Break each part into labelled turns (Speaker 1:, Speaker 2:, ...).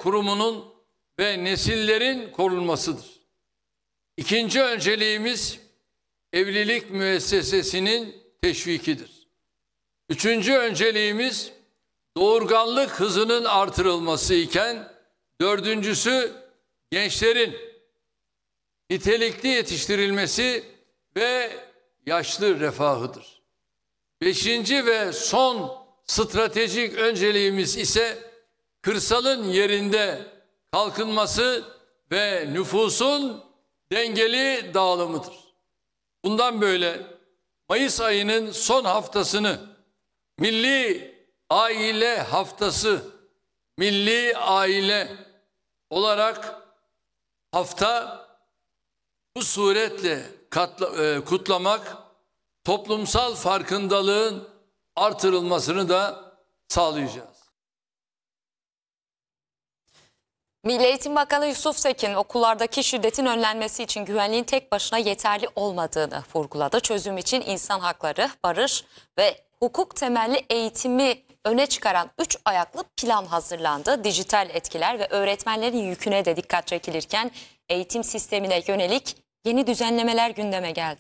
Speaker 1: kurumunun ve nesillerin korunmasıdır. İkinci önceliğimiz evlilik müessesesinin teşvikidir. Üçüncü önceliğimiz doğurganlık hızının artırılması iken, dördüncüsü gençlerin nitelikli yetiştirilmesi ve yaşlı refahıdır. Beşinci ve son stratejik önceliğimiz ise kırsalın yerinde kalkınması ve nüfusun dengeli dağılımıdır. Bundan böyle Mayıs ayının son haftasını Milli Aile Haftası, Milli Aile olarak bu suretle kutlamak, toplumsal farkındalığın artırılmasını da sağlayacağız.
Speaker 2: Milli Eğitim Bakanı Yusuf Tekin okullardaki şiddetin önlenmesi için güvenliğin tek başına yeterli olmadığını vurguladı. Çözüm için insan hakları, barış ve hukuk temelli eğitimi öne çıkaran 3 ayaklı plan hazırlandı. Dijital etkiler ve öğretmenlerin yüküne de dikkat çekilirken eğitim sistemine yönelik yeni düzenlemeler gündeme geldi.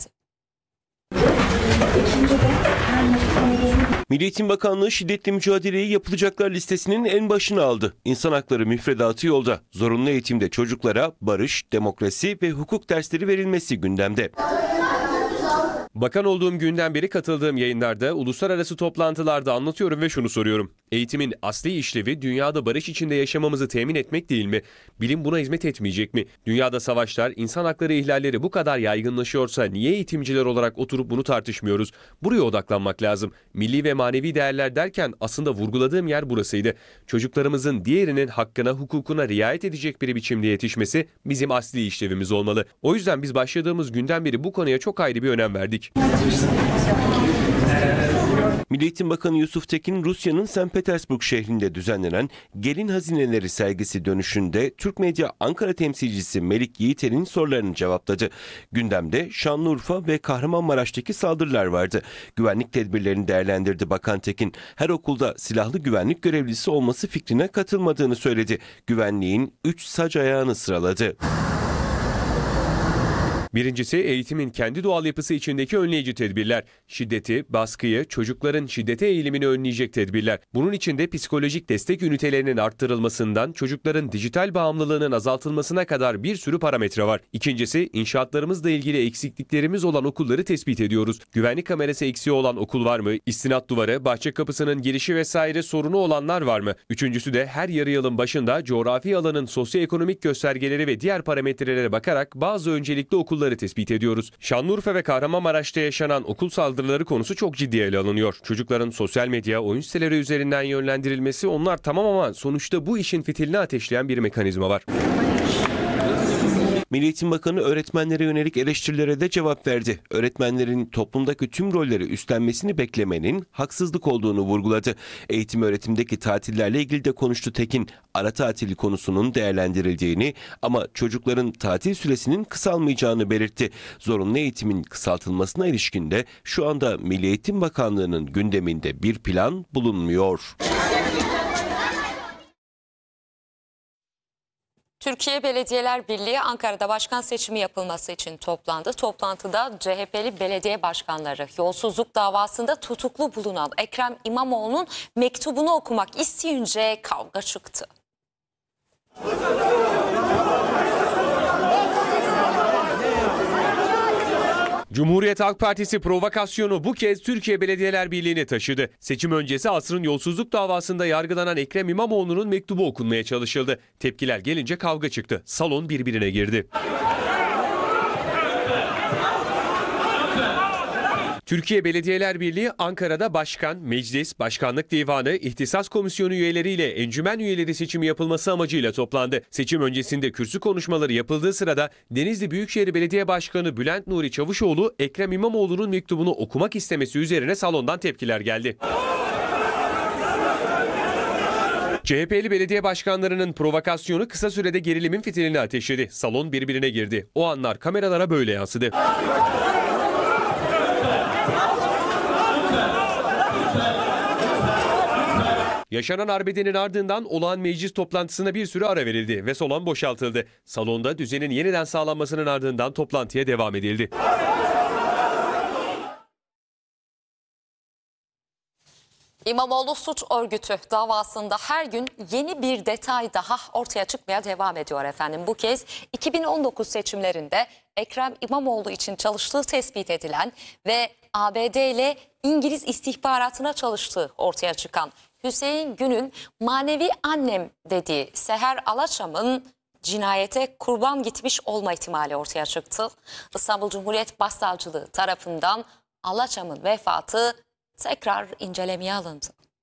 Speaker 3: Milli Eğitim Bakanlığı şiddetle mücadeleyi yapılacaklar listesinin en başına aldı. İnsan hakları müfredatı yolda. Zorunlu eğitimde çocuklara barış, demokrasi ve hukuk dersleri verilmesi gündemde.
Speaker 4: Bakan olduğum günden beri katıldığım yayınlarda, uluslararası toplantılarda anlatıyorum ve şunu soruyorum. Eğitimin asli işlevi dünyada barış içinde yaşamamızı temin etmek değil mi? Bilim buna hizmet etmeyecek mi? Dünyada savaşlar, insan hakları ihlalleri bu kadar yaygınlaşıyorsa niye eğitimciler olarak oturup bunu tartışmıyoruz? Buraya odaklanmak lazım. Milli ve manevi değerler derken aslında vurguladığım yer burasıydı. Çocuklarımızın diğerinin hakkına, hukukuna riayet edecek bir biçimde yetişmesi bizim asli işlevimiz olmalı. O yüzden biz başladığımız günden beri bu konuya çok ayrı bir önem verdik.
Speaker 3: Milli Eğitim Bakanı Yusuf Tekin, Rusya'nın St. Petersburg şehrinde düzenlenen Gelin Hazineleri sergisi dönüşünde Türk Medya Ankara temsilcisi Melik Yiğiter'in sorularını cevapladı. Gündemde Şanlıurfa ve Kahramanmaraş'taki saldırılar vardı. Güvenlik tedbirlerini değerlendirdi Bakan Tekin. Her okulda silahlı güvenlik görevlisi olması fikrine katılmadığını söyledi. Güvenliğin 3 sac ayağını sıraladı.
Speaker 4: Birincisi eğitimin kendi doğal yapısı içindeki önleyici tedbirler. Şiddeti, baskıyı, çocukların şiddete eğilimini önleyecek tedbirler. Bunun içinde psikolojik destek ünitelerinin arttırılmasından çocukların dijital bağımlılığının azaltılmasına kadar bir sürü parametre var. İkincisi inşaatlarımızla ilgili eksikliklerimiz olan okulları tespit ediyoruz. Güvenlik kamerası eksiği olan okul var mı? İstinat duvarı, bahçe kapısının girişi vesaire sorunu olanlar var mı? Üçüncüsü de her yarı yılın başında coğrafi alanın sosyoekonomik göstergeleri ve diğer parametrelere bakarak bazı öncelikli okulları tespit ediyoruz. Şanlıurfa ve Kahramanmaraş'ta yaşanan okul saldırıları konusu çok ciddiye ele alınıyor. Çocukların sosyal medya, oyun siteleri üzerinden yönlendirilmesi onlar tamam ama sonuçta bu işin fitilini ateşleyen bir mekanizma var.
Speaker 3: Milli Eğitim Bakanı öğretmenlere yönelik eleştirilere de cevap verdi. Öğretmenlerin toplumdaki tüm rolleri üstlenmesini beklemenin haksızlık olduğunu vurguladı. Eğitim öğretimdeki tatillerle ilgili de konuştu Tekin. Ara tatili konusunun değerlendirildiğini ama çocukların tatil süresinin kısalmayacağını belirtti. Zorunlu eğitimin kısaltılmasına ilişkin de şu anda Milli Eğitim Bakanlığı'nın gündeminde bir plan bulunmuyor.
Speaker 2: Türkiye Belediyeler Birliği Ankara'da başkan seçimi yapılması için toplandı. Toplantıda CHP'li belediye başkanları yolsuzluk davasında tutuklu bulunan Ekrem İmamoğlu'nun mektubunu okumak isteyince kavga çıktı.
Speaker 4: Cumhuriyet Halk Partisi provokasyonu bu kez Türkiye Belediyeler Birliği'ne taşıdı. Seçim öncesi asrın yolsuzluk davasında yargılanan Ekrem İmamoğlu'nun mektubu okunmaya çalışıldı. Tepkiler gelince kavga çıktı. Salon birbirine girdi. Türkiye Belediyeler Birliği Ankara'da başkan, meclis, başkanlık divanı, ihtisas komisyonu üyeleriyle encümen üyeleri seçimi yapılması amacıyla toplandı. Seçim öncesinde kürsü konuşmaları yapıldığı sırada Denizli Büyükşehir Belediye Başkanı Bülent Nuri Çavuşoğlu, Ekrem İmamoğlu'nun mektubunu okumak istemesi üzerine salondan tepkiler geldi. CHP'li belediye başkanlarının provokasyonu kısa sürede gerilimin fitilini ateşledi. Salon birbirine girdi. O anlar kameralara böyle yansıdı. Yaşanan arbedenin ardından olağan meclis toplantısına bir süre ara verildi ve salon boşaltıldı. Salonda düzenin yeniden sağlanmasının ardından toplantıya devam edildi.
Speaker 2: İmamoğlu suç örgütü davasında her gün yeni bir detay daha ortaya çıkmaya devam ediyor efendim. Bu kez 2019 seçimlerinde Ekrem İmamoğlu için çalıştığı tespit edilen ve ABD ile İngiliz istihbaratına çalıştığı ortaya çıkan Hüseyin Gün'ün manevi annem dediği Seher Alaçam'ın cinayete kurban gitmiş olma ihtimali ortaya çıktı. İstanbul Cumhuriyet Başsavcılığı tarafından Alaçam'ın vefatı tekrar incelemeye alındı.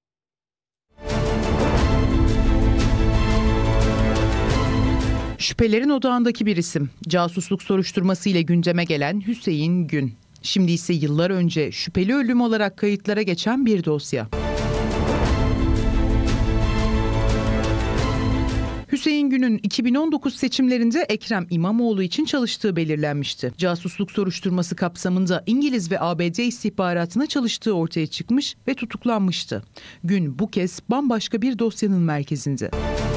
Speaker 5: Şüphelerin odağındaki bir isim. Casusluk soruşturması ile gündeme gelen Hüseyin Gün. Şimdi ise yıllar önce şüpheli ölüm olarak kayıtlara geçen bir dosya. Hüseyin Gün'ün 2019 seçimlerinde Ekrem İmamoğlu için çalıştığı belirlenmişti. Casusluk soruşturması kapsamında İngiliz ve ABD istihbaratına çalıştığı ortaya çıkmış ve tutuklanmıştı. Gün bu kez bambaşka bir dosyanın merkezinde.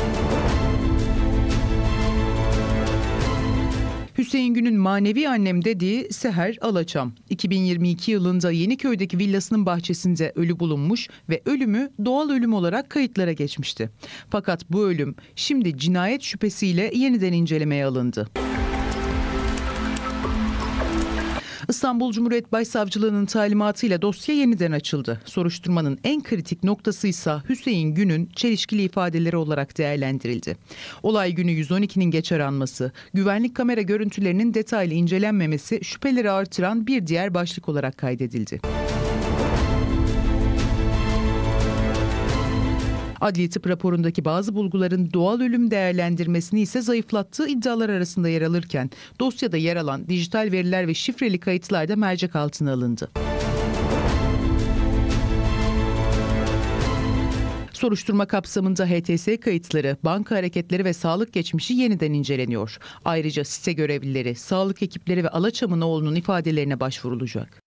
Speaker 5: Hüseyin Gün'ün manevi annem dediği Seher Alaçam, 2022 yılında Yeniköy'deki villasının bahçesinde ölü bulunmuş ve ölümü doğal ölüm olarak kayıtlara geçmişti. Fakat bu ölüm şimdi cinayet şüphesiyle yeniden incelemeye alındı. İstanbul Cumhuriyet Başsavcılığı'nın talimatıyla dosya yeniden açıldı. Soruşturmanın en kritik noktası ise Hüseyin Gün'ün çelişkili ifadeleri olarak değerlendirildi. Olay günü 112'nin geç aranması, güvenlik kamera görüntülerinin detaylı incelenmemesi şüpheleri artıran bir diğer başlık olarak kaydedildi. Adli tıp raporundaki bazı bulguların doğal ölüm değerlendirmesini ise zayıflattığı iddialar arasında yer alırken dosyada yer alan dijital veriler ve şifreli kayıtlar da mercek altına alındı. Soruşturma kapsamında HTS kayıtları, banka hareketleri ve sağlık geçmişi yeniden inceleniyor. Ayrıca site görevlileri, sağlık ekipleri ve Alaçam'ın oğlunun ifadelerine başvurulacak.